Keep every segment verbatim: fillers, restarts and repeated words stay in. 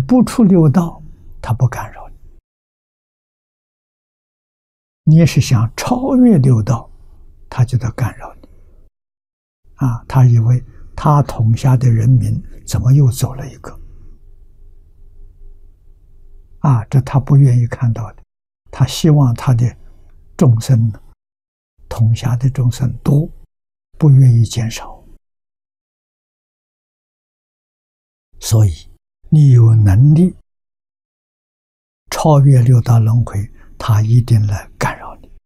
不出六道，他不干扰你。你也是想超越六道，他就得干扰你。啊，他以为他统下的人民怎么又走了一个？啊，这他不愿意看到的。他希望他的众生，统下的众生多，不愿意减少。所以你有能力超越六道轮回，他一定来干扰你。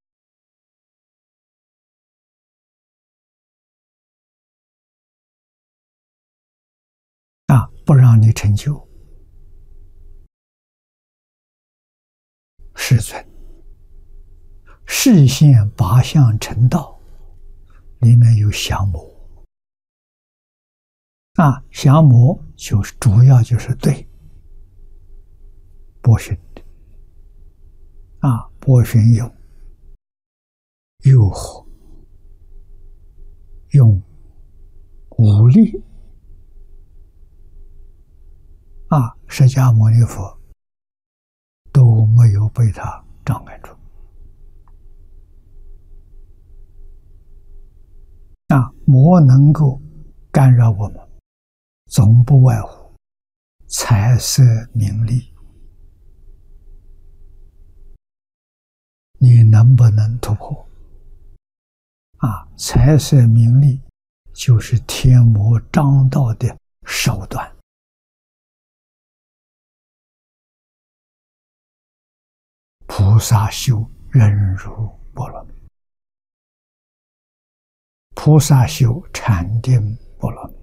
啊，不让你成就。世尊，示现八相成道，里面有降魔。啊，降魔就是主要就是对波旬的。啊，波旬有诱惑，用武力。啊，释迦牟尼佛都没有被他障碍住。啊，魔能够干扰我们，总不外乎财色名利。你能不能突破？啊，财色名利就是天魔张道的手段。菩萨修忍辱波罗蜜，菩萨修禅定波罗蜜。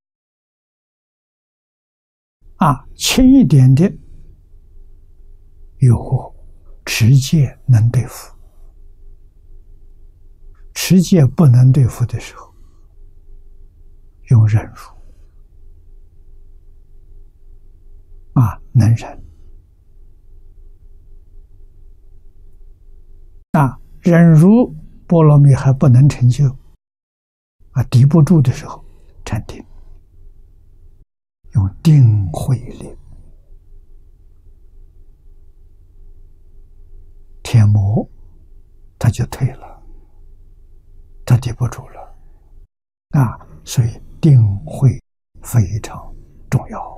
啊，轻一点的诱惑，持戒能对付；持戒不能对付的时候，用忍辱。啊，能忍。啊，忍辱波罗蜜还不能成就，啊，抵不住的时候，禅定，用定慧力，天魔他就退了，他抵不住了。啊，所以定慧非常重要。